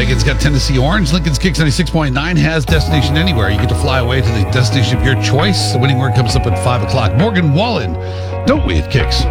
Megan's got Tennessee Orange. Lincoln's Kicks 96.9 has Destination Anywhere. You get to fly away to the destination of your choice. The winning word comes up at 5 o'clock. Morgan Wallen, don't we at Kicks?